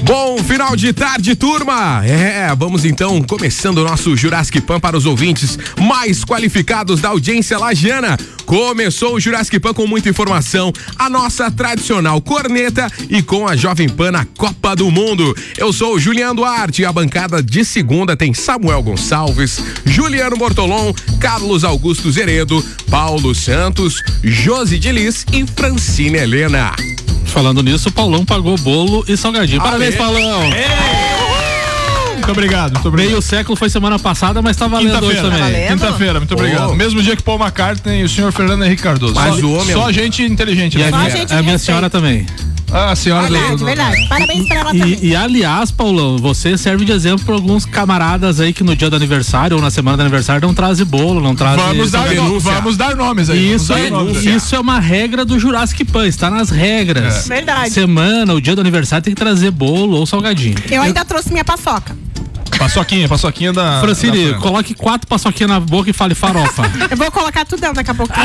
Bom final de tarde, turma! Vamos então começando o nosso Jurassic Pan para os ouvintes mais qualificados da audiência lagiana. Começou o Jurassic Pan com muita informação, a nossa tradicional corneta e com a Jovem Pan na Copa do Mundo. Eu sou o Juliano Duarte e a bancada de segunda tem Samuel Gonçalves, Juliano Bortolom, Carlos Augusto Zeredo, Paulo Santos, Josi de Lis e Francine Helena. Falando nisso, o Paulão pagou bolo e salgadinho. Parabéns, Paulão! Muito obrigado. Meio século foi semana passada, mas tá valendo hoje também. Quinta-feira, muito obrigado. Mesmo dia que Paul McCartney e o senhor Fernando Henrique Cardoso. Mas o homem... Só gente inteligente. E a minha senhora também. Ah, a senhora... Verdade. Parabéns pra ela também. E aliás, Paulão, você serve de exemplo para alguns camaradas aí que no dia do aniversário ou na semana do aniversário não trazem bolo, não trazem... Vamos dar nomes aí. Isso é uma regra do Jurassic Pan, está nas regras. Verdade. Semana, o dia do aniversário tem que trazer bolo ou salgadinho. Eu ainda trouxe minha paçoca. Paçoquinha da... Francine, coloque 4 paçoquinhas na boca e fale farofa. Eu vou colocar tudo dentro daqui a pouco.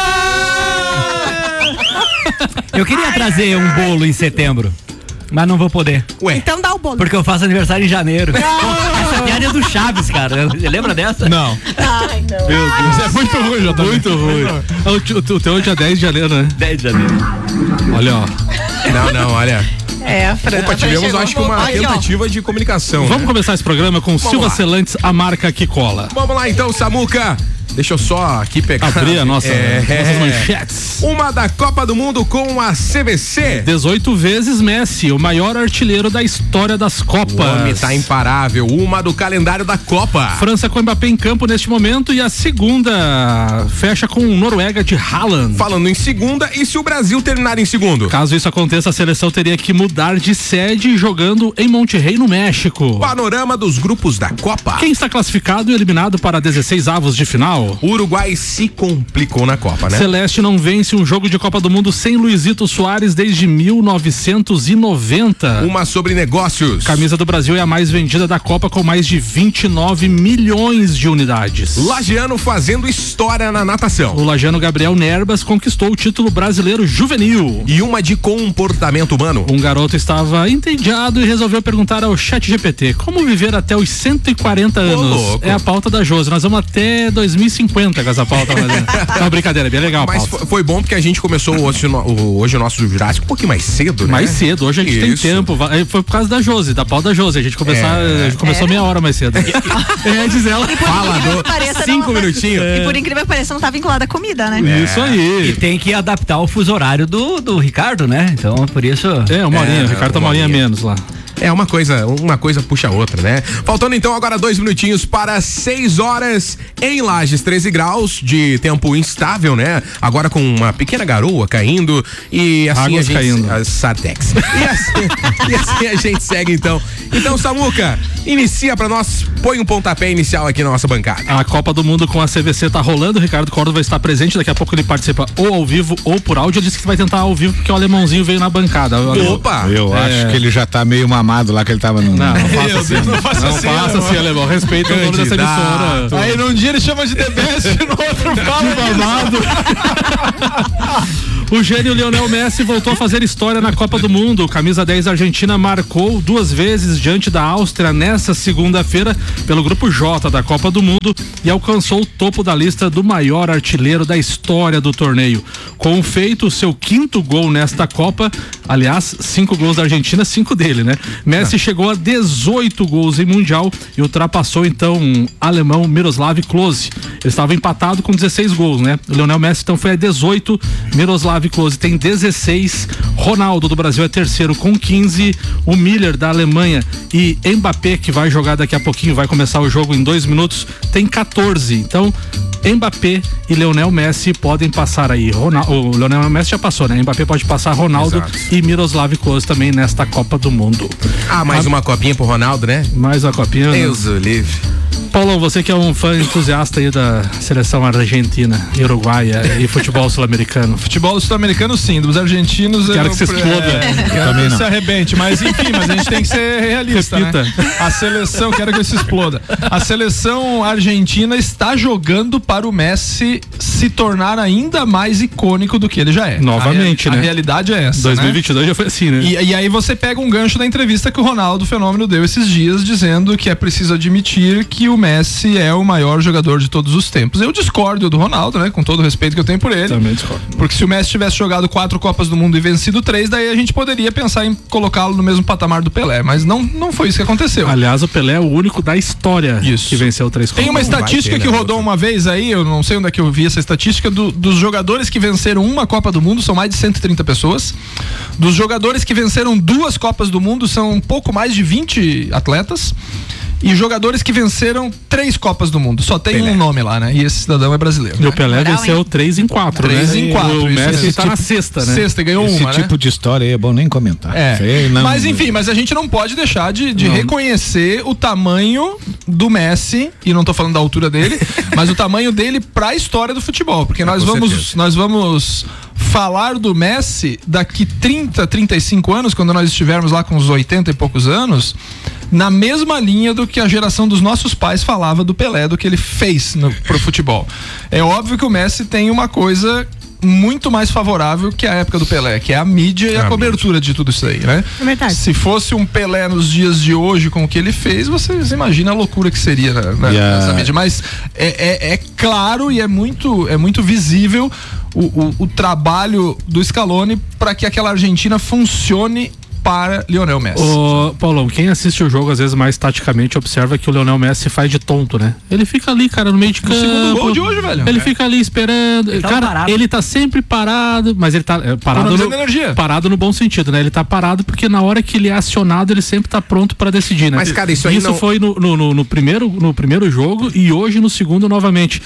Eu queria trazer um bolo em setembro, mas não vou poder. Ué. Então dá o bolo. Porque eu faço aniversário em janeiro. Essa piada é do Chaves, cara. Você lembra dessa? Não. Ai, não. Meu Deus. É muito ruim, já tá Muito ruim. O teu é dia 10 de janeiro, né? 10 de janeiro. Olha, ó. Não, olha. A Fran. Opa, tivemos acho que uma tentativa de comunicação. Vamos começar esse programa com Silva Celantes, a marca que cola. Vamos lá então, Samuca. Deixa eu só aqui pegar. Abrir a nossas manchetes. Uma da Copa do Mundo com a CVC. 18 vezes Messi, o maior artilheiro da história das Copas. O homem tá imparável. Uma do calendário da Copa. França com Mbappé em campo neste momento e a segunda fecha com Noruega de Haaland. Falando em segunda, e se o Brasil terminar em segundo? Caso isso aconteça, a seleção teria que mudar de sede jogando em Monterrey, no México. Panorama dos grupos da Copa. Quem está classificado e eliminado para 16avos de final? O Uruguai se complicou na Copa, né? Celeste não vence um jogo de Copa do Mundo sem Luizito Soares desde 1990. Uma sobre negócios. Camisa do Brasil é a mais vendida da Copa com mais de 29 milhões de unidades. Lagiano fazendo história na natação. O lagiano Gabriel Nerbas conquistou o título brasileiro juvenil. E uma de comportamento humano. Um garoto estava entediado e resolveu perguntar ao ChatGPT como viver até os 140 anos. Louco. É a pauta da Josi. Nós vamos até 2050 com essa pauta. É uma brincadeira, bem legal. Mas foi bom porque a gente começou hoje o nosso Jurássico um pouquinho mais cedo, né? Mais cedo, hoje a gente tem tempo. Foi por causa da Josi, da pauta da Josi. A gente começou meia hora mais cedo. Diz ela. Fala, 5 minutinhos. E por incrível que pareça, não tá vinculada à comida, né? Isso aí. E tem que adaptar o fuso horário do Ricardo, né? Então, por isso... Uma horinha, o Ricardo tá uma horinha menos lá. Uma coisa puxa a outra, né? Faltando então agora 2 minutinhos para 6 horas em Lages, 13 graus de tempo instável, né? Agora com uma pequena garoa caindo e assim Águas a gente... caindo. Sartex. E assim a gente segue então. Então, Samuca, inicia pra nós, põe um pontapé inicial aqui na nossa bancada. A Copa do Mundo com a CVC tá rolando, o Ricardo Córdova vai estar presente, daqui a pouco ele participa ou ao vivo ou por áudio. Ele disse que vai tentar ao vivo porque o alemãozinho veio na bancada. Opa! Eu acho que ele já tá meio mamado lá que ele tava no... Não faça assim. Não faça assim, alemão. Respeita o nome dessa emissora. Aí num dia ele chama de The Best, no outro fala mamado. O gênio Lionel Messi voltou a fazer história na Copa do Mundo. Camisa 10 Argentina marcou 2 vezes diante da Áustria nessa segunda-feira pelo grupo J da Copa do Mundo e alcançou o topo da lista do maior artilheiro da história do torneio. Com o feito, seu 5º gol nesta Copa, aliás, 5 gols da Argentina, 5 dele, né? Messi chegou a 18 gols em Mundial e ultrapassou então o alemão Miroslav Klose. Ele estava empatado com 16 gols, né? O Lionel Messi então foi a 18, Miroslav Klose tem 16, Ronaldo do Brasil é terceiro com 15, o Müller da Alemanha e Mbappé, que vai jogar daqui a pouquinho, vai começar o jogo em 2 minutos, tem 14. Então, Mbappé e Lionel Messi podem passar aí. O Lionel Messi já passou, né? Mbappé pode passar Ronaldo. Exato. E Miroslav Klose também nesta Copa do Mundo. Mais uma copinha pro Ronaldo, né? Mais uma copinha. Deus o livre. Paulo, você que é um fã entusiasta aí da seleção argentina, uruguaia e futebol sul-americano. Futebol sul-americano, sim. Dos argentinos... Quero que se exploda. Quero que se arrebente. Mas enfim, mas a gente tem que ser realista, Repita. né? A seleção... Quero que se exploda. A seleção argentina está jogando para o Messi se tornar ainda mais icônico do que ele já é. Novamente, né? A realidade é essa, 2022 já foi assim, né? E aí você pega um gancho da entrevista que o Ronaldo Fenômeno deu esses dias, dizendo que é preciso admitir que o Messi é o maior jogador de todos os tempos. Eu discordo do Ronaldo, né? Com todo o respeito que eu tenho por ele. Também discordo. Porque se o Messi tivesse jogado 4 Copas do Mundo e vencido 3, daí a gente poderia pensar em colocá-lo no mesmo patamar do Pelé. Mas não foi isso que aconteceu. Aliás, o Pelé é o único da história Isso. que venceu 3 Copas. Tem uma estatística que rodou uma vez aí, eu não sei onde é que eu vi essa estatística, dos jogadores que venceram uma Copa do Mundo, são mais de 130 pessoas. Dos jogadores que venceram 2 Copas do Mundo, são um pouco mais de 20 atletas. E jogadores que venceram 3 Copas do Mundo. Só tem um nome lá, né? E esse cidadão é brasileiro. E o Pelé venceu 3 em 4, né? 3 em 4. O Messi tá na sexta, né? Sexta, ganhou Esse uma, tipo né? de história aí é bom nem comentar. Mas enfim, mas a gente não pode deixar de reconhecer o tamanho do Messi, e não tô falando da altura dele, mas o tamanho dele pra história do futebol, porque nós vamos falar do Messi daqui 30, 35 anos, quando nós estivermos lá com uns 80 e poucos anos, na mesma linha do que a geração dos nossos pais falava do Pelé, do que ele fez pro futebol. É óbvio que o Messi tem uma coisa muito mais favorável que a época do Pelé, que é a mídia e a cobertura de tudo isso aí, né? É verdade. Se fosse um Pelé nos dias de hoje com o que ele fez, vocês imaginam a loucura que seria nessa mídia. Mas é claro e é muito visível o trabalho do Scaloni para que aquela Argentina funcione para Lionel Messi. Ô, Paulão, quem assiste o jogo, às vezes, mais taticamente, observa que o Lionel Messi faz de tonto, né? Ele fica ali, cara, no meio de campo. O segundo gol de hoje, velho. Ele fica ali esperando. Cara, ele tá sempre parado, mas ele tá parado no bom sentido, né? Ele tá parado porque na hora que ele é acionado, ele sempre tá pronto pra decidir, né? Mas, cara, isso aí foi no primeiro jogo e hoje no segundo novamente.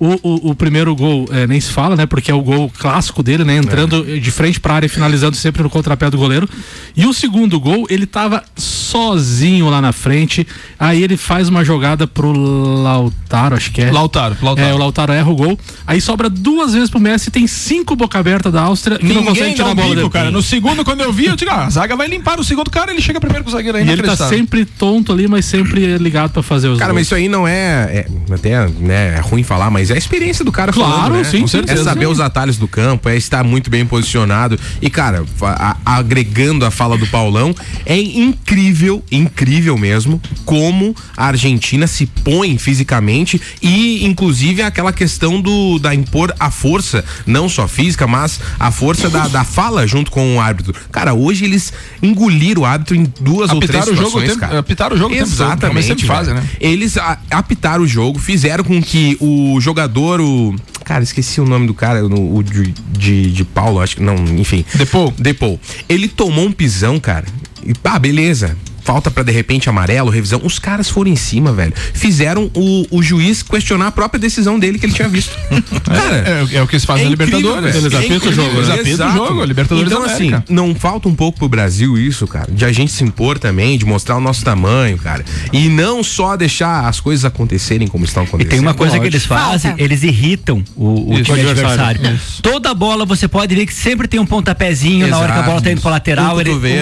O primeiro gol nem se fala, né? Porque é o gol clássico dele, né? Entrando de frente pra área e finalizando sempre no contrapé do goleiro. E o segundo gol, ele tava sozinho lá na frente. Aí ele faz uma jogada pro Lautaro, acho que é. Lautaro. O Lautaro erra o gol. Aí sobra 2 vezes pro Messi, tem 5 boca aberta da Áustria que não consegue tirar a bola dele. Cara. No segundo, quando eu vi, eu digo, a zaga vai limpar. O segundo cara, ele chega primeiro com o zagueiro aí. E ele tá sempre tonto ali, mas sempre ligado pra fazer os Cara, gols. mas isso aí não é até, né, é ruim falar, mas é a experiência do cara falando, né? Sim, com certeza. É saber os atalhos do campo, é estar muito bem posicionado. E, cara, agregando a fala do Paulão, é incrível mesmo como a Argentina se põe fisicamente e, inclusive, aquela questão da impor a força, não só física, mas a força da fala junto com o árbitro. Cara, hoje eles engoliram o árbitro em 2 ou 3 situações, cara. Apitaram o jogo. Exatamente, sempre fazem, né? Eles apitaram o jogo, fizeram com que o jogador, cara, esqueci o nome do cara, o de Paulo, acho que, não, enfim. Depou. Ele tomou um pisão, cara, e beleza. Falta pra de repente amarelo, revisão. Os caras foram em cima, velho. Fizeram o juiz questionar a própria decisão dele que ele tinha visto. Cara, é o que eles fazem na Libertadores. Eles apitam o jogo, Eles apitam o jogo, Libertadores então, da América. assim, não falta um pouco pro Brasil isso, cara, de a gente se impor também, de mostrar o nosso tamanho, cara. E não só deixar as coisas acontecerem como estão acontecendo. E tem uma coisa que eles fazem, eles irritam o time adversário. Toda bola você pode ver que sempre tem um pontapézinho na hora que a bola tá indo pra lateral.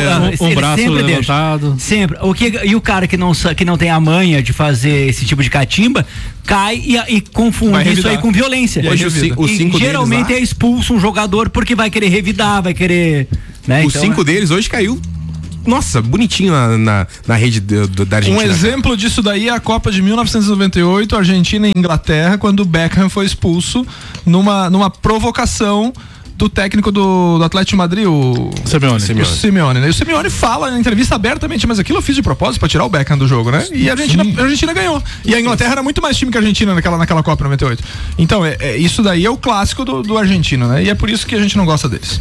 Um braço levantado. Sempre. E o cara que não tem a manha de fazer esse tipo de catimba cai e confunde isso aí com violência. Hoje os 5 geralmente é expulso um jogador porque vai querer revidar, vai querer. Né? Os 5 deles hoje caiu. Nossa, bonitinho na rede da Argentina. Um exemplo disso daí é a Copa de 1998, Argentina e Inglaterra, quando o Beckham foi expulso numa provocação do técnico do Atlético de Madrid, o Simeone, né? E o Simeone fala na entrevista abertamente, mas aquilo eu fiz de propósito pra tirar o Beckham do jogo, né? E a Argentina ganhou. E a Inglaterra era muito mais time que a Argentina naquela Copa 98. Então, isso daí é o clássico do argentino, né? E é por isso que a gente não gosta deles.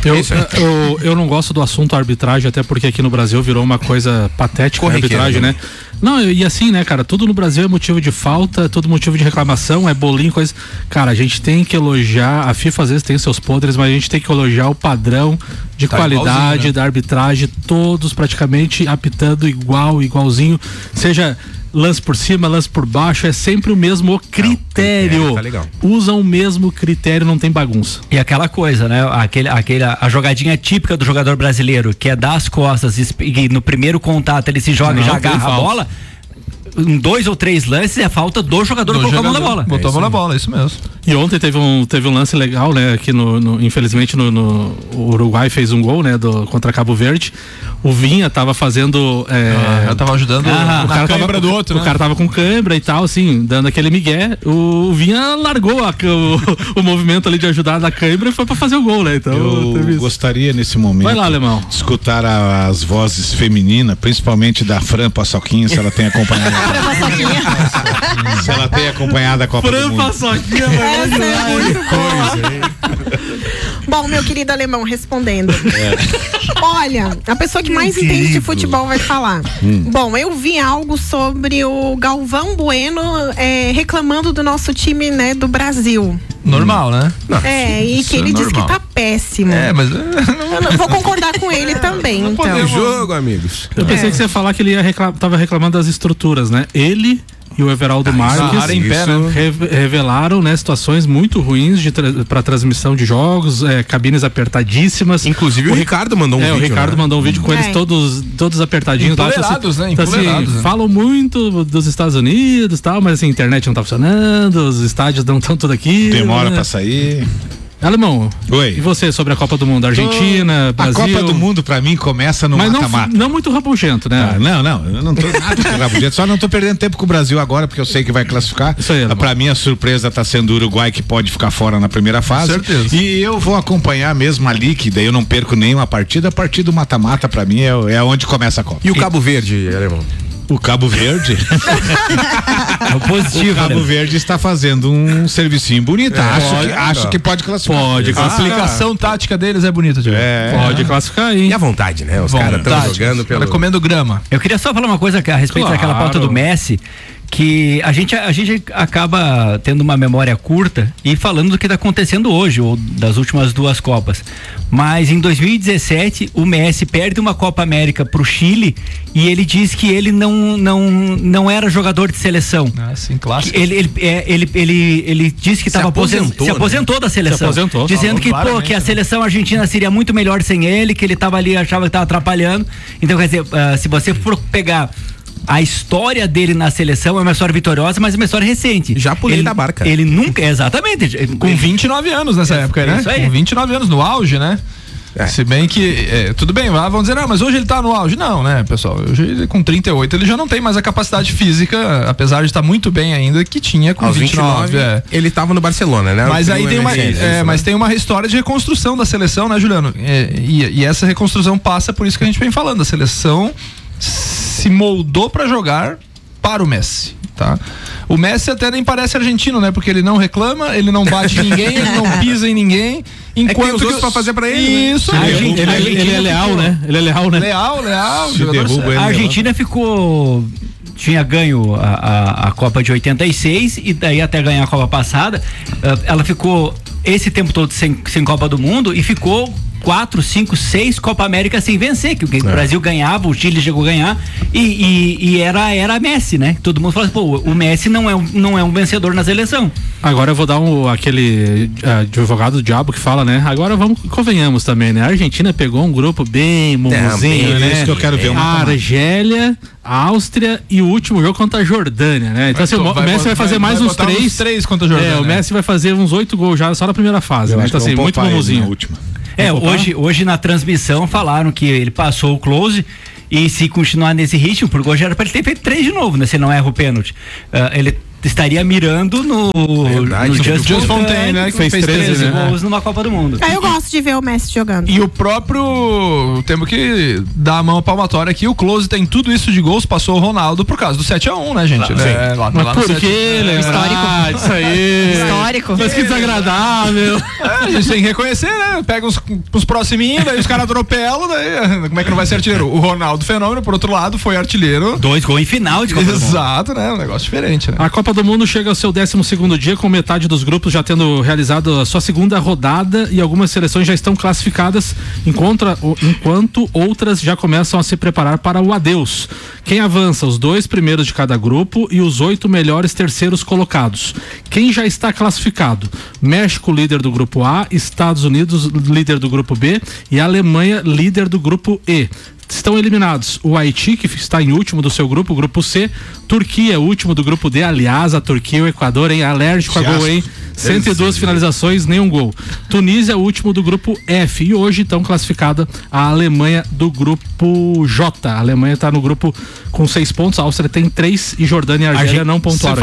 Eu não gosto do assunto arbitragem, até porque aqui no Brasil virou uma coisa patética a arbitragem, né? Não, e assim, né, cara, tudo no Brasil é motivo de falta, tudo motivo de reclamação, é bolinho, coisa. Cara, a gente tem que elogiar, a FIFA às vezes tem seus podres, mas a gente tem que elogiar o padrão de qualidade, né, da arbitragem, todos praticamente apitando igualzinho, seja lance por cima, lance por baixo, é sempre o mesmo critério. Tá legal. Usam o mesmo critério, não tem bagunça. E aquela coisa, né? A jogadinha típica do jogador brasileiro, que é dar as costas e no primeiro contato ele se joga e já agarra a bola. Em 2 ou 3 lances é falta do jogador colocar a mão na bola. Botou a mão na bola, isso mesmo. E ontem teve um lance legal, né? Aqui infelizmente o Uruguai fez um gol, né? Contra Cabo Verde. O Vinha tava fazendo. Já tava ajudando o cãibra do outro. O cara tava com cãibra e tal, assim, dando aquele migué. O Vinha largou o movimento ali de ajudar na cãibra e foi pra fazer o gol, né? Então, eu gostaria nesse momento. Vai lá, Alemão. Escutar as vozes femininas, principalmente da Fran Paçoquinha, se ela tem acompanhado. Se ela tem acompanhado a Copa do Mundo. Paçoquinha, essa é muito boa. Bom, meu querido Alemão, respondendo. Olha, a pessoa que mais entende de futebol vai falar. Bom, eu vi algo sobre o Galvão Bueno reclamando do nosso time, né, do Brasil. Normal, né? E que ele disse que tá péssimo. Mas eu não vou concordar com ele também, então. Podemos jogo, amigos. Eu pensei que você ia falar que ele tava reclamando das estruturas, né? Ele e o Everaldo Marques revelaram, né, situações muito ruins para transmissão de jogos, cabines apertadíssimas. Inclusive o Ricardo mandou um vídeo. O Ricardo mandou um vídeo com eles todos apertadinhos. Empoderados, né? Assim, falam muito dos Estados Unidos e tal, mas assim, a internet não tá funcionando, os estádios não estão tudo aqui. Demora pra sair. Alemão, oi. E você sobre a Copa do Mundo? Argentina, Brasil? A Copa do Mundo pra mim começa no mata-mata. Não muito rabugento, né? Eu não tô nada rabugento, só não tô perdendo tempo com o Brasil agora, porque eu sei que vai classificar. Isso aí, pra mim a surpresa tá sendo o Uruguai, que pode ficar fora na primeira fase. Certeza. E eu vou acompanhar mesmo ali, que daí eu não perco nenhuma partida. A partir do mata-mata pra mim é onde começa a Copa. E o Cabo Verde, Alemão? O Cabo Verde? É o positivo. O Cabo Verde está fazendo um servicinho bonito. Acho que pode classificar. Pode classificar. A aplicação tática deles é bonita, Pode classificar aí. E à vontade, né? Os caras estão jogando pelo... comendo grama. Eu queria só falar uma coisa a respeito daquela pauta do Messi, que a gente acaba tendo uma memória curta e falando do que está acontecendo hoje, ou das últimas 2 Copas. Mas em 2017, o Messi perde uma Copa América pro Chile e ele diz que ele não era jogador de seleção. Sim, clássico. Ele disse que estava se aposentou da seleção. Dizendo que a seleção argentina seria muito melhor sem ele, que ele estava ali, achava que estava atrapalhando. Então, quer dizer, se você for pegar a história dele na seleção, é uma história vitoriosa, mas é uma história recente. Já pulei da barca. Ele nunca, exatamente. Com 29 anos nessa época, né? Isso aí. Com 29 anos, no auge, né? Se bem que, tudo bem, vão dizer, mas hoje ele tá no auge. Não, né, pessoal? Hoje, com 38, ele já não tem mais a capacidade física, apesar de estar muito bem ainda, que tinha com 29. Ele tava no Barcelona, né? Mas aí tem mas tem uma história de reconstrução da seleção, né, Juliano? E essa reconstrução passa por isso que a gente vem falando. A seleção se moldou para jogar para o Messi, tá? O Messi até nem parece argentino, né? Porque ele não reclama, ele não bate ninguém, ele não pisa em ninguém. Enquanto tem os outros pra fazer pra ele. Isso. Né? Ele é leal, né? Ele é leal, né? Leal. A Argentina tinha ganho a Copa de 86 e daí até ganhar a Copa passada, ela ficou esse tempo todo sem Copa do Mundo e ficou 4, 5, 6 Copa América sem vencer, que o Brasil ganhava, o Chile chegou a ganhar e era Messi, né? Todo mundo fala assim, pô, o Messi não é um vencedor na seleção. Agora eu vou dar aquele advogado do diabo que fala, né? Agora convenhamos também, né? A Argentina pegou um grupo bem mumuzinho, né? É isso que eu quero ver. A Argélia, a Áustria e o último jogo contra a Jordânia, né? Então assim, o Messi vai fazer mais uns 3 contra a Jordânia. O Messi vai fazer uns 8 gols já só na primeira fase, né? Então assim, muito mumuzinho. Hoje na transmissão falaram que ele passou o close e se continuar nesse ritmo, porque hoje era para ele ter feito 3 de novo, né? Se não erra o pênalti. Ele estaria mirando no Just Fontaine, né? Que fez 13 gols numa Copa do Mundo. Eu gosto de ver o Messi jogando. E o próprio, temos que dar a mão palmatória aqui, o Close tem tudo isso de gols, passou o Ronaldo por causa do 7-1, né, gente? Mas por que lembrar disso aí? Histórico. Mas que desagradável. A gente tem que reconhecer, né? Pega uns proximinhos, daí os caras atropelam, daí como é que não vai ser artilheiro? O Ronaldo Fenômeno, por outro lado, foi artilheiro. 2 gols em final de Copa do Mundo. Exato, né? Um negócio diferente, né? A Copa do Mundo chega ao seu 12º dia, com metade dos grupos já tendo realizado a sua segunda rodada e algumas seleções já estão classificadas, enquanto outras já começam a se preparar para o adeus, Quem avança? Os 2 primeiros de cada grupo e os 8 melhores terceiros colocados. Quem já está classificado? México, líder do grupo A, Estados Unidos, líder do grupo B e Alemanha, líder do grupo E. Estão eliminados o Haiti, que está em último do seu grupo, o grupo C. Turquia, último do grupo D. Aliás, a Turquia e o Equador, hein? Alérgico a gol, hein? 102 finalizações, nenhum gol. Tunísia, último do grupo F. E hoje, então, classificada a Alemanha do grupo J. A Alemanha está no grupo com 6 pontos. A Áustria tem 3 e Jordânia e Argélia não pontuaram.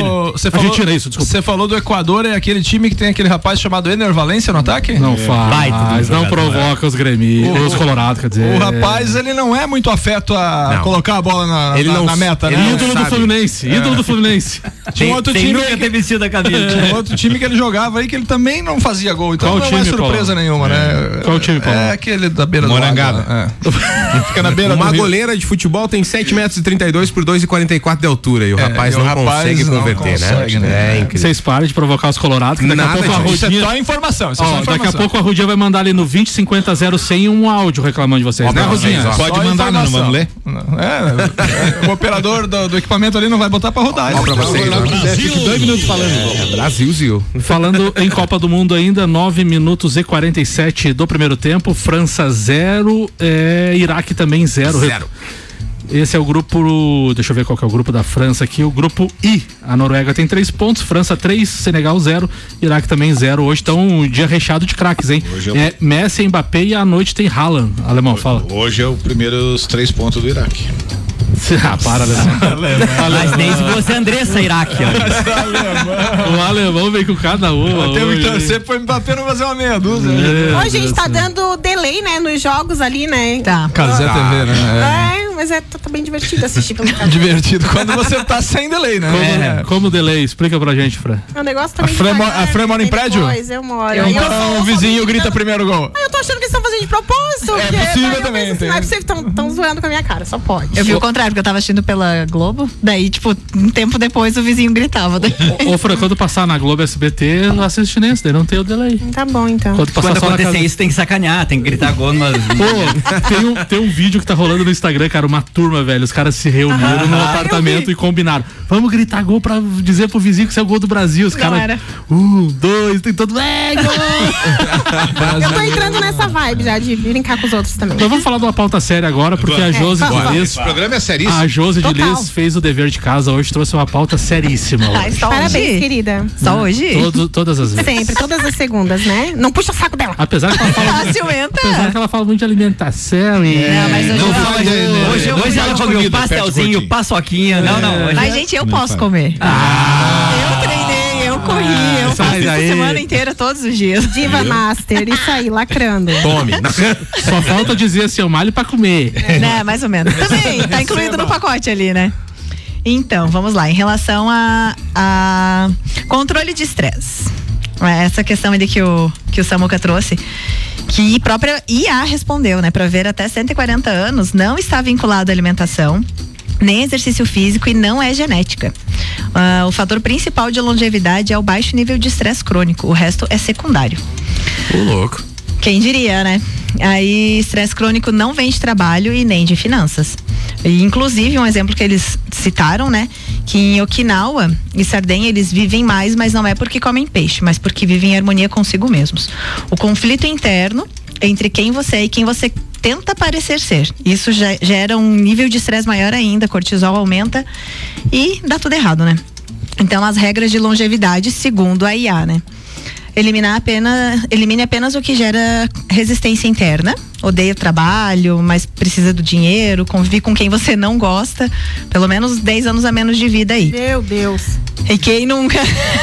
Você falou do Equador, é aquele time que tem aquele rapaz chamado Ener Valencia no ataque? Não faz, não provoca os gremistas, os colorados, quer dizer. O rapaz, ele não é muito afeto a colocar a bola na meta, né? Ídolo do Fluminense, ídolo do Fluminense. Tinha outro time nunca ter vestido a camisa. Tinha outro time que ele jogava aí que ele também não fazia gol, então qual não time, é surpresa nenhuma, né? Qual time, Paulo? É aquele da beira Morangada. do lago. Fica na beira Uma do rio. goleira de futebol tem 7,32 m por 2,44 de altura e o rapaz não consegue converter, né? É incrível. Vocês parem de provocar os colorados, que daqui a pouco a Isso é Rudinha... só informação. Daqui a pouco a Rudinha vai mandar ali no 2050-0100 um áudio reclamando de vocês, né, Rudinha? Pode mandar, não vamos ler? O operador do equipamento ali não vai botar pra rodar. Ó, pra vocês, ó. 2 minutos falando. Brasil. Falando em Copa do Mundo ainda, 9 minutos e 47 do primeiro tempo. França 0, Iraque também 0. Esse é o grupo, deixa eu ver qual que é o grupo da França aqui, o grupo I. A Noruega tem 3 pontos, França 3, Senegal 0, Iraque também 0. Hoje tá um dia recheado de craques, hein? Messi, Mbappé e à noite tem Haaland. Alemão, fala. Hoje é o primeiros 3 pontos do Iraque. Para, Alemão. Mas nem se fosse Andressa Iraque, ó. O alemão vem com cada uma. Teve que torcer pro Mbappé não fazer uma meia dúzia. Hoje a gente tá dando delay, né, nos jogos ali, né? Tá. Casé TV, né? Mas tá bem divertido assistir pelo canal. Divertido quando você tá sem delay, né? Como delay? Explica pra gente, Fran. O negócio tá bem A Fran mora em prédio? Pois, eu moro. Então o vizinho grita primeiro gol. Eu tô achando que eles estão fazendo de propósito. Possível também. Não é possível, estão zoando com a minha cara, só pode. Eu vi o contrário, porque eu tava assistindo pela Globo, daí, tipo, um tempo depois o vizinho gritava. Ô, Fran, quando passar na Globo SBT, não assiste nesse, daí não tem o delay. Tá bom, então. Quando acontecer isso, tem que sacanear, tem que gritar gol. Pô, tem um vídeo que tá rolando no Instagram, cara, uma turma, velho, os caras se reuniram no apartamento e combinaram. Vamos gritar gol pra dizer pro vizinho que isso é o gol do Brasil. Os caras, 1, 2, tem todo... gol! Eu tô entrando nessa vibe já, de brincar com os outros também. Nós vamos falar de uma pauta séria agora, porque a Josi de Liz... Esse programa é seríssimo. A Josi de Liz fez o dever de casa hoje, trouxe uma pauta seríssima. Parabéns, querida. Só hoje? Todas as vezes. Sempre, todas as segundas, né? Não puxa o saco dela. Apesar que ela fala muito de alimentação e... Não, mas Hoje ela comeu pastelzinho, paçoquinha. Não. Mas, gente, eu posso comer. Eu treinei, eu corri, eu faço isso a semana inteira, todos os dias. Diva Master, isso aí, lacrando. Tome. Só falta dizer assim, eu malho pra comer. Né, mais ou menos. Também, tá incluído no pacote ali, né? Então, vamos lá. Em relação a controle de estresse. Essa questão ali que o Samuca trouxe, que própria IA respondeu, né? Para ver até 140 anos, não está vinculado à alimentação, nem exercício físico e não é genética. O fator principal de longevidade é o baixo nível de estresse crônico, o resto é secundário. Ô, louco. Quem diria, né? Aí, estresse crônico não vem de trabalho e nem de finanças. E, inclusive, um exemplo que eles citaram, né? Que em Okinawa e Sardenha eles vivem mais, mas não é porque comem peixe, mas porque vivem em harmonia consigo mesmos. O conflito interno entre quem você é e quem você tenta parecer ser. Isso já gera um nível de estresse maior ainda, cortisol aumenta e dá tudo errado, né? Então, as regras de longevidade, segundo a IA, né? Elimine apenas o que gera resistência interna, odeia o trabalho, mas precisa do dinheiro, convive com quem você não gosta, pelo menos 10 anos a menos de vida aí. Meu Deus. E quem nunca...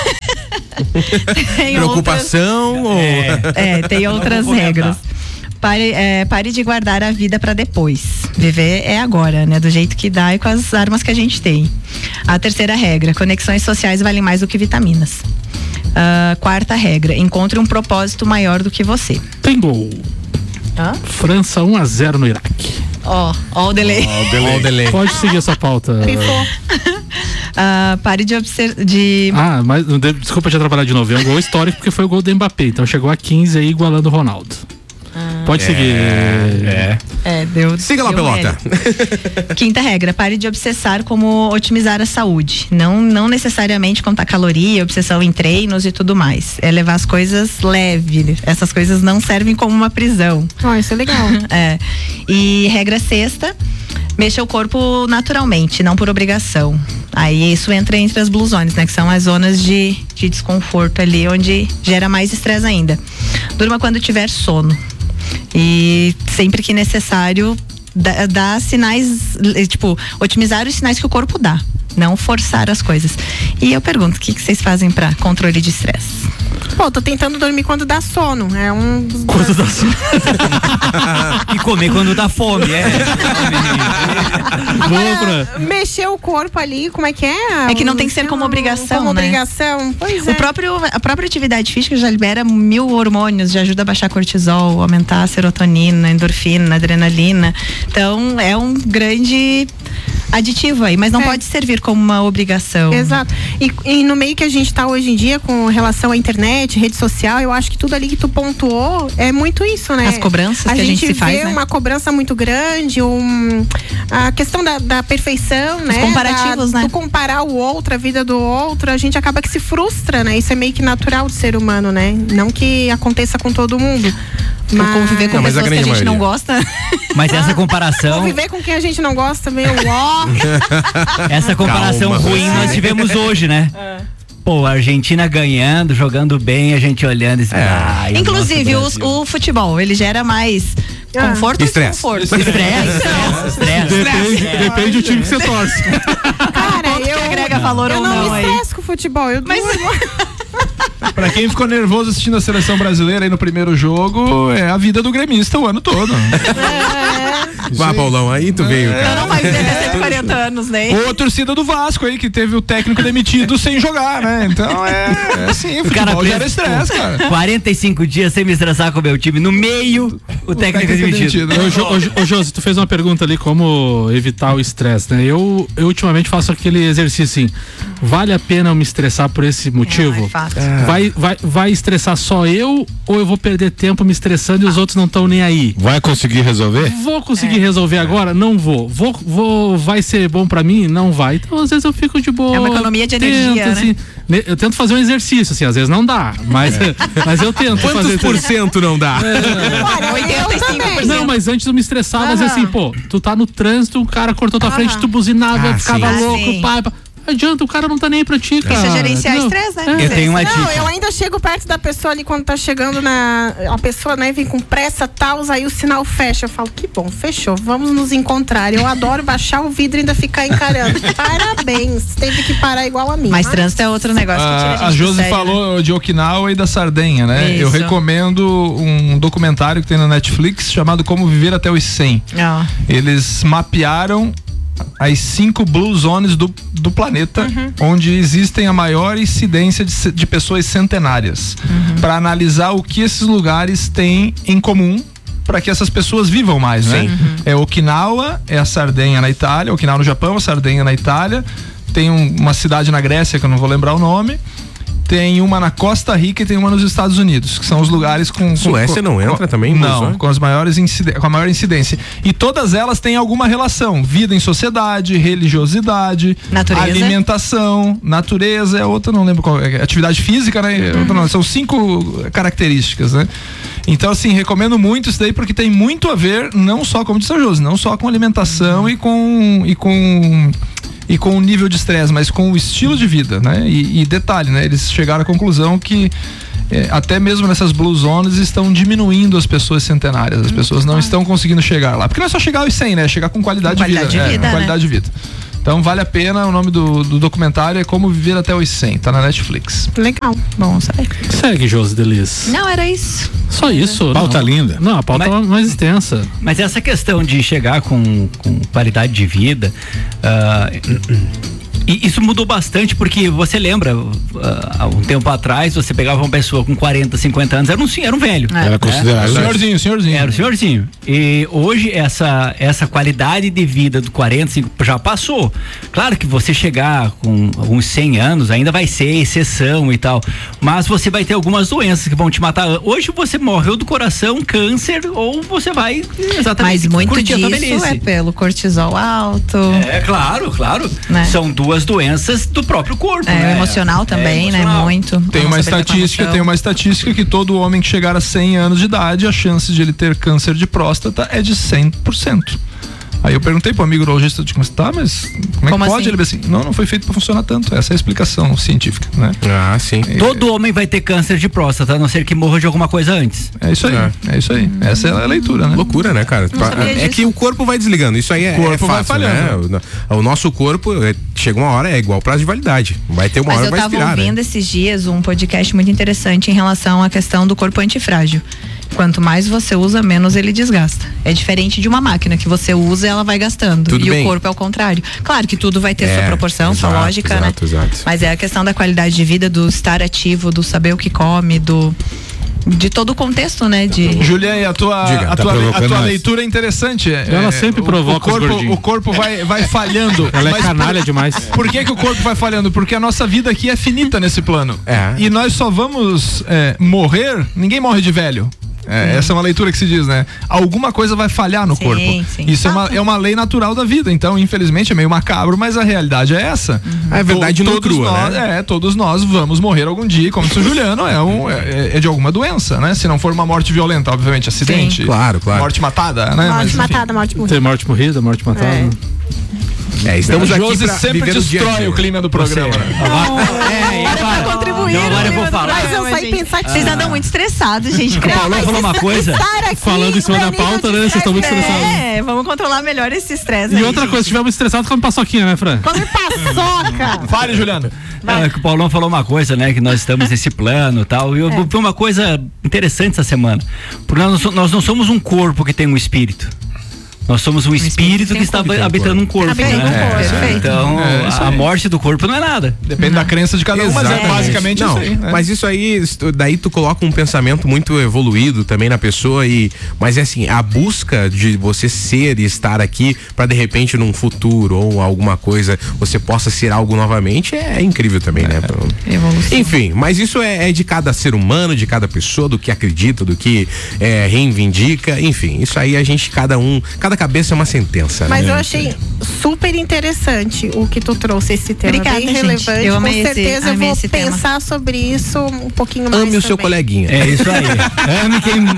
Preocupação tem outras regras. Pare de guardar a vida para depois. Viver é agora, né? Do jeito que dá e com as armas que a gente tem. A terceira regra: conexões sociais valem mais do que vitaminas. Quarta regra: encontre um propósito maior do que você. Tem gol. França 1-0 no Iraque. Ó o delay. Ó o delay. Pode seguir essa pauta. Pare de mas desculpa te atrapalhar de novo. É um gol histórico porque foi o gol do Mbappé. Então chegou a 15 aí igualando o Ronaldo. Pode seguir. Siga lá, Pelota. Quinta regra, pare de obsessar como otimizar a saúde. Não necessariamente contar caloria, obsessão em treinos e tudo mais. É levar as coisas leve. Essas coisas não servem como uma prisão. Isso é legal. E regra sexta, mexa o corpo naturalmente, não por obrigação. Aí isso entra entre as blue zones, né? Que são as zonas de desconforto ali, onde gera mais estresse ainda. Durma quando tiver sono. E sempre que necessário, dá sinais, tipo, otimizar os sinais que o corpo dá. Não forçar as coisas. E eu pergunto, o que vocês fazem para controle de estresse? Tô tentando dormir quando dá sono. Quando dá sono. E comer quando dá fome, Agora, mexer o corpo ali, como é que é? É que não tem que ser como obrigação, como né? obrigação, pois é. A própria atividade física já libera 1000 hormônios, já ajuda a baixar cortisol, aumentar a serotonina, endorfina, adrenalina. Então, é um grande aditivo aí, mas não pode servir como uma obrigação. Exato. E no meio que a gente tá hoje em dia com relação à internet, rede social, eu acho que tudo ali que tu pontuou é muito isso, né? As cobranças que a gente se faz, vê né? uma cobrança muito grande, a questão da perfeição, né? Os comparativos, né? Do comparar o outro, a vida do outro, a gente acaba que se frustra, né? Isso é meio que natural do ser humano, né? Não que aconteça com todo mundo. Mas conviver com pessoas que a gente não gosta. Mas essa comparação. Conviver com quem a gente não gosta, meio Essa comparação ruim nós tivemos hoje, né? Pô, a Argentina ganhando, jogando bem, a gente olhando e inclusive, o futebol, ele gera mais conforto ou desconforto? Estresse. Depende do time que você torce. Cara, eu agrega valor ou não me estresso com o futebol. Pra quem ficou nervoso assistindo a seleção brasileira aí no primeiro jogo, é a vida do gremista o ano todo. Vá, Paulão, aí tu veio, cara. Não, mas deve ter 40 anos, né? Ou a torcida do Vasco aí, que teve o técnico demitido sem jogar, né? Então é assim, o futebol gera estresse, cara. 45 dias sem me estressar com o meu time, no meio, o técnico é demitido. Ô, Josi, tu fez uma pergunta ali, como evitar o estresse, né? Eu ultimamente faço aquele exercício assim, vale a pena eu me estressar por esse motivo? Vai estressar só eu ou eu vou perder tempo me estressando e os outros não estão nem aí? Vai conseguir resolver? Vou conseguir resolver agora? Não vou. Vai ser bom pra mim? Não vai. Então às vezes eu fico de boa. É uma economia de energia, assim, né? Eu tento fazer um exercício, assim, às vezes não dá, mas eu tento. Quantos por cento não dá? 85%. Não, mas antes eu me estressava, mas assim, pô, tu tá no trânsito, o cara cortou tua frente, tu buzinava, ficava louco, pai. Não adianta, o cara não tá nem aí pra ti, cara. Isso é gerenciar estresse, né? Eu tenho uma dica. Não, eu ainda chego perto da pessoa ali quando tá chegando a pessoa, né, vem com pressa, tal, aí o sinal fecha. Eu falo, que bom, fechou, vamos nos encontrar. Eu adoro baixar o vidro e ainda ficar encarando. Parabéns, teve que parar igual a mim. Mas trânsito é outro negócio que tira a Josi falou de Okinawa e da Sardenha, né? Isso. Eu recomendo um documentário que tem na Netflix chamado Como Viver Até os 100. Eles mapearam as 5 blue zones do planeta, onde existem a maior incidência de pessoas centenárias, para analisar o que esses lugares têm em comum para que essas pessoas vivam mais, né? É Okinawa, é a Sardenha na Itália, Okinawa no Japão, a Sardenha na Itália, tem uma cidade na Grécia que eu não vou lembrar o nome, tem uma na Costa Rica e tem uma nos Estados Unidos, que são os lugares com... Suécia não entra também? Não, com a maior incidência. E todas elas têm alguma relação. Vida em sociedade, religiosidade, natureza, alimentação, natureza, é outra, não lembro qual é. Atividade física, né? Outra não, são 5 características, né? Então, assim, recomendo muito isso daí, porque tem muito a ver, não só, como disse a Josi, não só com alimentação e com o nível de estresse, mas com o estilo de vida, né? E detalhe, né? Eles chegaram à conclusão que até mesmo nessas blue zones estão diminuindo as pessoas centenárias. As pessoas não estão conseguindo chegar lá. Porque não é só chegar aos 100, né? É chegar com qualidade de vida. Qualidade de vida. Então vale a pena, o nome do documentário é Como Viver Até os 100, tá na Netflix. Legal, bom saber. Segue, Josi Delis. Não, era isso. Só isso. Pauta linda. Não, a pauta é mais extensa. Mas essa questão de chegar com qualidade de vida, E isso mudou bastante, porque você lembra, há um tempo atrás, você pegava uma pessoa com 40, 50 anos, era um velho. Era considerado. Senhorzinho. Era o senhorzinho. E hoje essa qualidade de vida do 40 já passou. Claro que você chegar com uns 100 anos ainda vai ser exceção e tal, mas você vai ter algumas doenças que vão te matar. Hoje você morreu do coração, câncer, ou você vai exatamente Mas muito curtir a tua disso velhice. é pelo cortisol alto. Claro. Né? São duas doenças do próprio corpo, né? Emocional também, emocional. né? Muito. Tem uma estatística que todo homem que chegar a 100 anos de idade, a chance de ele ter câncer de próstata é de 100%. Aí eu perguntei pro amigo urologista, mas como é que pode? Assim? Ele disse assim, não foi feito pra funcionar tanto. Essa é a explicação científica, né? Ah, sim. Todo homem vai ter câncer de próstata, a não ser que morra de alguma coisa antes. É isso aí. Essa é a leitura, né? Loucura, né, cara? É que o corpo vai desligando. Isso aí é corpo vai fácil, falhando. né? O nosso corpo, chega uma hora, é igual prazo de validade. Vai ter uma hora que vai expirar, Mas eu tava ouvindo esses dias um podcast muito interessante em relação à questão do corpo antifrágil. Quanto mais você usa, menos ele desgasta. É diferente de uma máquina que você usa e ela vai gastando. Tudo e bem. o corpo é o contrário. Claro que tudo vai ter sua proporção, sua lógica, né? Exato. Mas é a questão da qualidade de vida, do estar ativo, do saber o que come, de todo o contexto, né? Juliane, a tua leitura é interessante. Ela sempre provoca os gordinhos. O corpo vai falhando. Ela é canalha demais. Por que o corpo vai falhando? Porque a nossa vida aqui é finita nesse plano. E nós só vamos morrer, ninguém morre de velho. Essa é uma leitura que se diz, né? Alguma coisa vai falhar no corpo. Sim. Isso é uma lei natural da vida. Então, infelizmente, é meio macabro, mas a realidade é essa. É verdade não crua, né? Todos nós vamos morrer algum dia. Como disse o Juliano, é de alguma doença, né? Se não for uma morte violenta, obviamente, acidente. Sim. Claro. Morte matada, né? Morte matada, morte morrida. Tem morte morrida, morte matada. Estamos aqui Josi pra sempre viver destrói o clima do programa. E agora? Contribuir. Agora eu vou falar. Mas eu saí pensativo. Vocês andam muito estressados, gente. O Paulão falou uma coisa. Falando em cima da pauta, né? Vocês estão muito estressados. Vamos controlar melhor esse estresse. E outra coisa, se estiver muito estressado, come paçoquinha, né, Fran? Come paçoca. Fale, Juliano. Que o Paulão falou uma coisa, né? Que nós estamos nesse plano e tal. E eu vi uma coisa interessante essa semana. Porque nós não somos um corpo que tem um espírito. Nós somos um espírito que está habitando um corpo, né? Então, a morte do corpo não é nada. Depende da crença de cada um, mas é basicamente isso aí. Né? Mas isso aí, daí tu coloca um pensamento muito evoluído também na pessoa mas é assim, a busca de você ser e estar aqui pra de repente num futuro ou alguma coisa, você possa ser algo novamente, é incrível também, né? Evolução. Enfim, mas isso é de cada ser humano, de cada pessoa, do que acredita, do que reivindica, enfim, isso aí cada cabeça é uma sentença. Mas né? eu achei super interessante o que tu trouxe, esse tema. Obrigada, bem gente. relevante. Eu Com amei certeza eu amei vou esse pensar sobre isso um pouquinho mais. Ame o seu coleguinha. É isso aí. Ame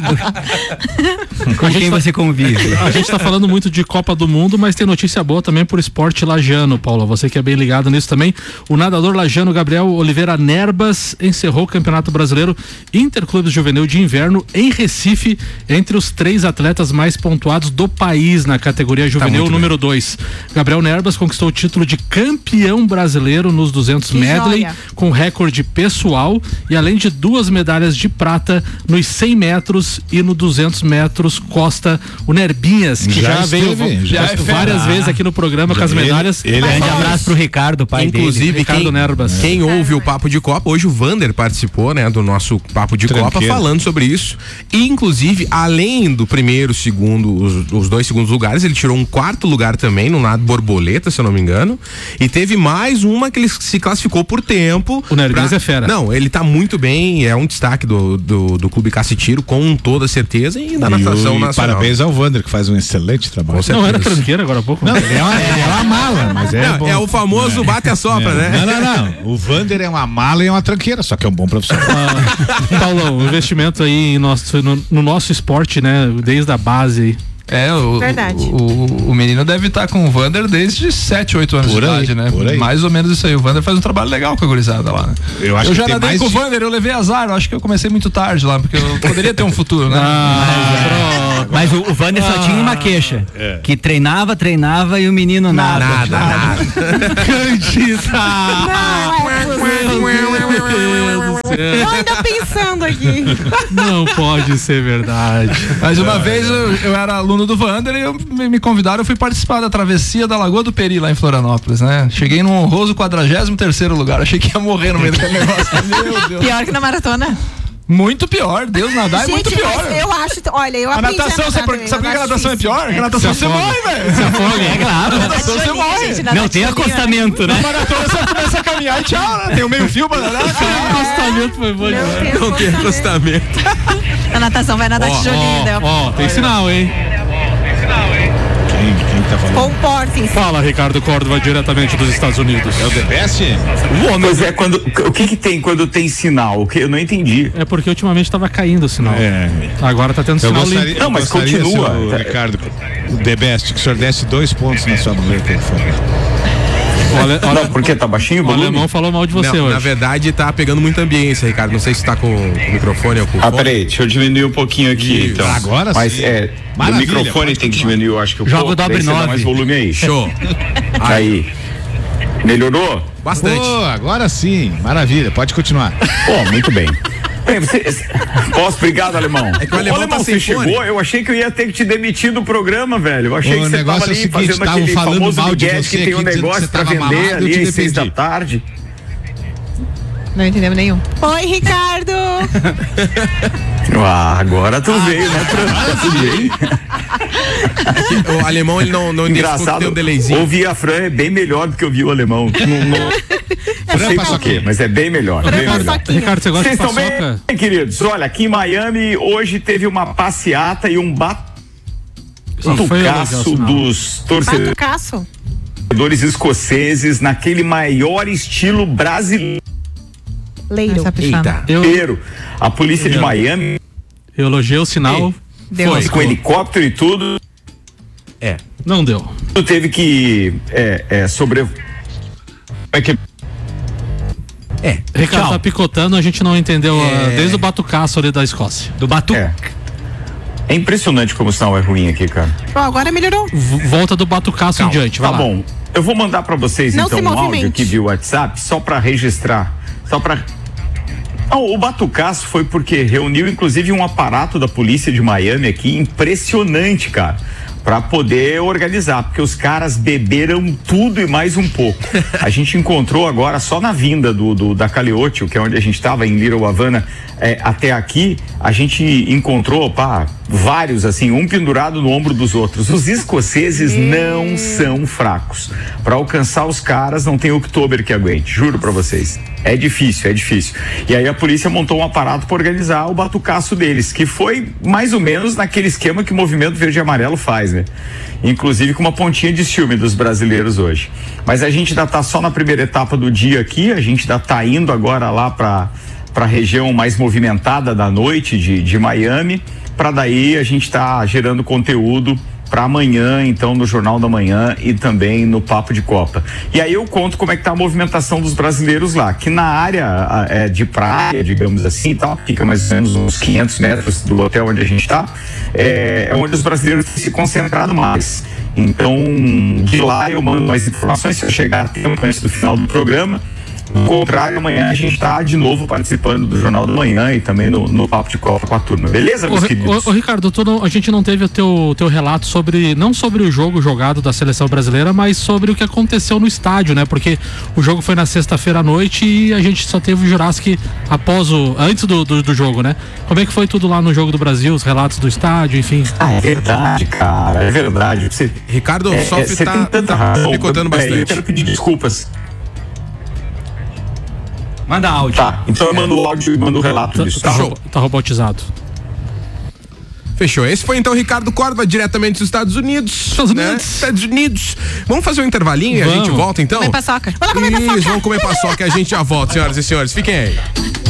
com quem você convive. A gente tá falando muito de Copa do Mundo, mas tem notícia boa também por esporte lajano, Paula. Você que é bem ligado nisso também. O nadador lajano Gabriel Oliveira Nerbas encerrou o Campeonato Brasileiro Interclubes Juvenil de Inverno em Recife, entre os 3 atletas mais pontuados do país na categoria juvenil número 2. Gabriel Nerbas conquistou o título de campeão brasileiro nos 200 medley, joia. com recorde pessoal, e além de 2 medalhas de prata nos 100 metros e no 200 metros costa o Nerbinhas, que já veio várias vezes aqui no programa com as medalhas. Grande abraço pro Ricardo, pai Inclusive, dele. Ricardo Nerbas. Quem ouve o Papo de Copa, hoje o Vander participou, né, do nosso Papo de Copa, falando sobre isso. E, inclusive, além do primeiro, segundo, os 2 segundos lugares, ele tirou um 4º lugar também no nado borboleta, se eu não me engano, e teve mais uma que ele se classificou por tempo. O Nerbinhas é fera. Não, ele tá muito bem, é um destaque do Clube Cacetiro, com toda certeza, e da natação nacional. Parabéns ao Vander, que faz um excelente trabalho. Não era tranqueira agora há pouco? Não, ele é uma mala, mas bom. É o famoso bate a sopra, né? Não. O Vander é uma mala e é uma tranqueira, só que é um bom profissional. Paulão, investimento aí no nosso esporte, né? Desde a base. Verdade. O menino deve estar com o Vander desde 7, 8 anos de idade, né? Mais ou menos isso aí. O Vander faz um trabalho legal com a gurizada lá, né? Eu já nadei com o Vander, eu levei azar. Eu acho que eu comecei muito tarde lá, porque eu poderia ter um futuro, né? Mas o Vander só tinha uma queixa. Que treinava e o menino nada. Cantista! Eu ainda pensando aqui. Não pode ser verdade. Mas uma vez eu era aluno do Vander e me convidaram, eu fui participar da travessia da Lagoa do Peri lá em Florianópolis, né? Cheguei num honroso 43º lugar, achei que ia morrer no meio daquele negócio. Meu Deus. Pior que na maratona. Muito pior, Deus nadar é muito pior. Mas eu acho, olha, eu A aprendi natação, sabe por que a natação é pior? Porque a natação você morre, velho. Se afoga, é claro. A natação você morre. Não tem acostamento, né? Na maratona você começa a caminhar e tchau, né? Tem um meio fio pra nadar. Acostamento foi bom demais. Não tem acostamento. A natação vai nadar tijolinho, né? Ó, tem sinal, hein? Quem tá falando? Comportem-se. Fala, Ricardo Córdova, diretamente dos Estados Unidos. É o The Best? Pois é, o que tem quando tem sinal? O que eu não entendi. É porque ultimamente tava caindo o sinal. Agora tá tendo Eu sinal limpo. gostaria, Não, mas gostaria, continua. senhor Ricardo, o The Best, que o senhor desse 2 pontos na sua muleta, por favor. Não, porque tá baixinho o O volume? alemão falou mal de você Não, hoje. na verdade tá pegando muita ambiência, Ricardo. Não sei se tá com o microfone ou com o fone. Peraí, deixa eu diminuir um pouquinho aqui, então. Agora Mas sim. o Maravilha, microfone pode tem que continuar. diminuir, eu acho que o Joga o dobre daí você dá 9. mais volume aí. Show. Aí. Melhorou? Bastante. Agora sim, maravilha, pode continuar. Pô, muito bem. Bem, obrigado, alemão. É que o alemão tá sem você fone. chegou, eu achei que eu ia ter que te demitir do programa, velho. Eu achei O que você negócio tava é o ali seguinte, fazendo tavam aquele falando famoso mal de Miguel você que tem um aqui, dizendo que negócio você pra tava vender malado, eu ali te às 6 da defendi. tarde. Não entendemos nenhum. Oi, Ricardo. Agora tu veio, né? O alemão, ele não identificou que Engraçado, tem um delayzinho. ouvir a Fran é bem melhor do que ouvir o alemão. Não sei por quê, mas é bem melhor. Bem melhor. Ricardo, você gosta Vocês de estão paçoca? bem, queridos? Olha, aqui em Miami hoje teve uma passeata e um Não foi legal, batucaço sinal. dos torcedores Batucaço. escoceses naquele maior estilo brasileiro. Leiro. Essa pichada. Eu A polícia de Miami elogiei o sinal. Deu. Foi. com helicóptero e tudo Não deu. teve que sobre. Ricardo tá picotando, a gente não entendeu desde o batucaço ali da Escócia. Do Batu. É impressionante como o sinal é ruim aqui, cara. Ó, agora melhorou. Volta do batucaço em diante, vai Tá lá. bom. Eu vou mandar pra vocês Não então se um áudio movimente. aqui via WhatsApp só pra registrar, Não, o batucaço foi porque reuniu inclusive um aparato da polícia de Miami aqui impressionante, cara, pra poder organizar, porque os caras beberam tudo e mais um pouco. A gente encontrou agora só na vinda da Caleote, que é onde a gente tava em Little Havana, até aqui, a gente encontrou, vários assim, um pendurado no ombro dos outros. Os escoceses não são fracos. Pra alcançar os caras não tem Oktober que aguente, juro pra vocês. É difícil. E aí a polícia montou um aparato pra organizar o batucaço deles, que foi mais ou menos naquele esquema que o Movimento Verde e Amarelo faz, né? Inclusive com uma pontinha de ciúme dos brasileiros hoje. Mas a gente ainda tá só na primeira etapa do dia aqui, a gente ainda tá indo agora lá pra região mais movimentada da noite de Miami, para daí a gente tá gerando conteúdo para amanhã, então, no Jornal da Manhã e também no Papo de Copa. E aí eu conto como é que tá a movimentação dos brasileiros lá, que na área de praia, digamos assim, tá, fica mais ou menos uns 500 metros do hotel onde a gente tá, é onde os brasileiros têm se concentrado mais. Então, de lá eu mando mais informações se eu chegar a tempo antes do final do programa. No contrário, amanhã a gente está de novo participando do Jornal da Manhã e também no Papo de Copa com a turma, beleza, meus queridos? Ô, Ricardo, a gente não teve o teu relato não sobre o jogo jogado da seleção brasileira, mas sobre o que aconteceu no estádio, né? Porque o jogo foi na sexta-feira à noite e a gente só teve o Jurassic antes do jogo, né? Como é que foi tudo lá no Jogo do Brasil, os relatos do estádio, enfim? É verdade, cara, é verdade. Ricardo, o Sof você tem tanta razão. picotando Eu bastante. quero pedir desculpas. Manda áudio. Tá, então eu mando o áudio e mando o relato disso, tá? Tá robotizado. Fechou. Esse foi então o Ricardo Córdova, diretamente dos Estados Unidos. Estados Unidos. Vamos fazer um intervalinho e a gente volta então? Comer paçoca. Isso, vamos comer paçoca e a gente já volta, senhoras e senhores. Fiquem aí.